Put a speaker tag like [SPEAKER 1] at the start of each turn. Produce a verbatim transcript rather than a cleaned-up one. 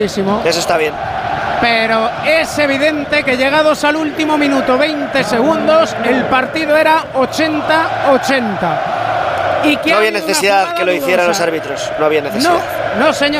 [SPEAKER 1] Eso
[SPEAKER 2] está bien.
[SPEAKER 1] Pero es evidente que llegados al último minuto, veinte segundos, el partido era ochenta ochenta. Y que
[SPEAKER 2] no había necesidad que lo hicieran los árbitros. No había necesidad.
[SPEAKER 1] No, no señor.